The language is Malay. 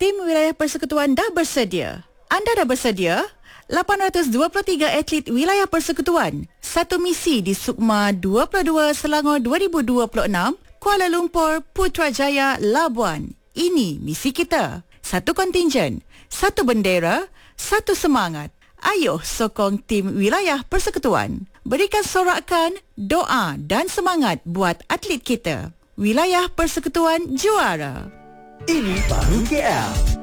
Tim wilayah persekutuan dah bersedia. Anda dah bersedia? 823 atlet wilayah persekutuan. Satu misi di Sukma 22 Selangor 2026, Kuala Lumpur, Putrajaya, Labuan. Ini misi kita. Satu kontingen, satu bendera, satu semangat. Ayuh sokong tim wilayah persekutuan. Berikan sorakan, doa dan semangat buat atlet kita. Wilayah persekutuan juara. Ini baru KL.